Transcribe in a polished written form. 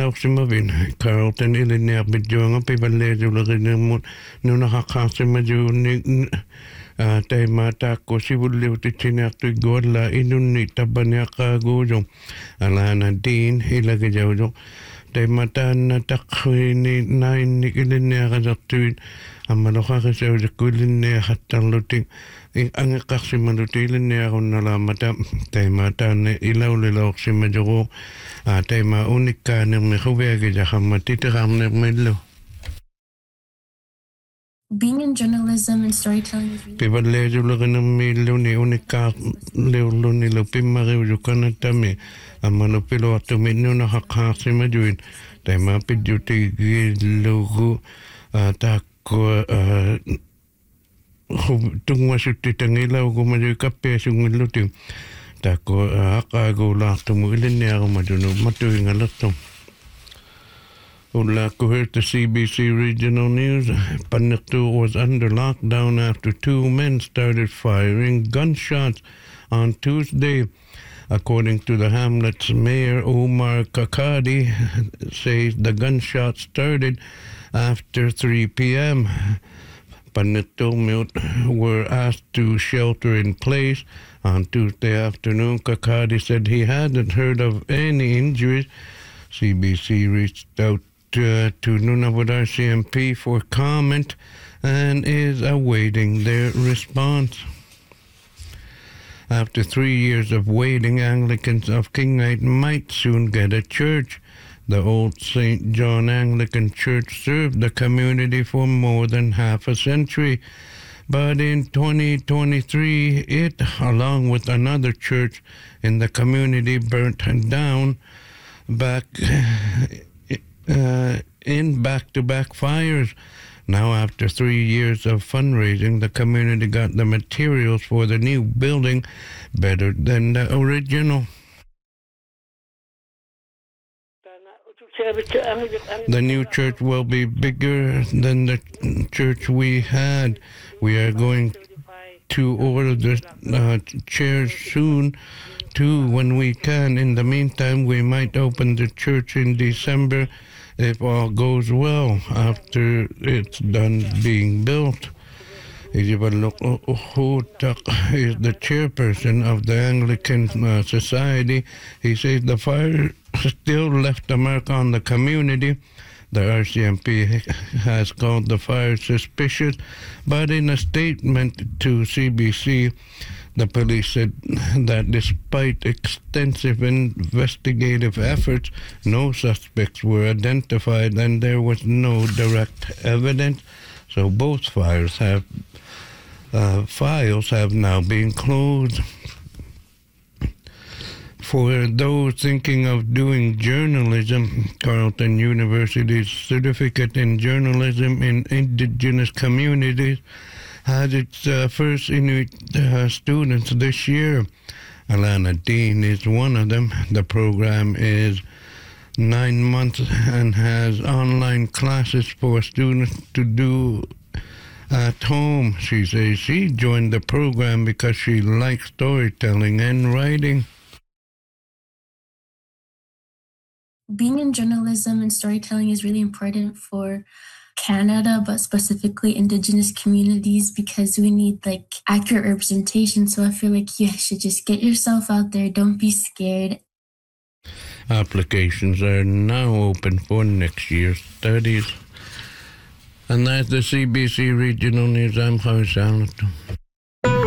Lauximavin, Carlton Illinois Bidjonga Pibalejo Laginamut, Nunahakasimaju Taimata Kosibu Tichinak Godla Inunita Banyaka Gojo, Alana Dean, Hilagajo, Taimata Natakwini, 9 Illinois Razatuin, Amaloha the Kuline Hataluting. Ang kaksimalutilin niya ako nalamata tay mata ni ilaw lilaw si majuro tay maunik ka ng may kubegi dyan matitiram ng medlo. Being in journalism and storytelling is really... Pibadlejo lang ng medlo ni unik ka lewlo nilo pimariw yung kanatami ang manupilo at tuminyo na kakasimajuin tay mapidyo tigilugo tako tung masuti tangila ko majoy kape sungilutim tako akago la tumulin niya ako majuno matuwing alatom. Ula ko heard the CBC Regional News. Panaktu was under lockdown after 2 men started firing gunshots on Tuesday. According to the hamlet's mayor, Omar Kakadi, says the gunshots started after 3 p.m. Panitomiot were asked to shelter in place. On Tuesday afternoon, Kakadi said he hadn't heard of any injuries. CBC reached out to Nunavut RCMP for comment and is awaiting their response. After 3 years of waiting, Anglicans of Kingite might soon get a church. The old St. John Anglican Church served the community for more than half a century. But in 2023, it, along with another church in the community, burnt down in back-to-back fires. Now, after 3 years of fundraising, the community got the materials for the new building better than the original. The new church will be bigger than the church we had. We are going to order the chairs soon, too, when we can. In the meantime, we might open the church in December if all goes well after it's done being built. Ijibalok Hutak is the chairperson of the Anglican Society. He says the fire still left a mark on the community. The RCMP has called the fire suspicious, but in a statement to CBC, the police said that despite extensive investigative efforts, no suspects were identified and there was no direct evidence. So both files have now been closed. For those thinking of doing journalism, Carleton University's Certificate in Journalism in Indigenous Communities had its first Inuit students this year. Alana Dean is one of them. The program is 9 months and has online classes for students to do at home. She says she joined the program because she likes storytelling and writing. Being in journalism and storytelling is really important for Canada, but specifically Indigenous communities, because we need accurate representation. So I feel like you should just get yourself out there. Don't be scared. Applications are now open for next year's studies. And that's the CBC Regional News. I'm Javi Salato.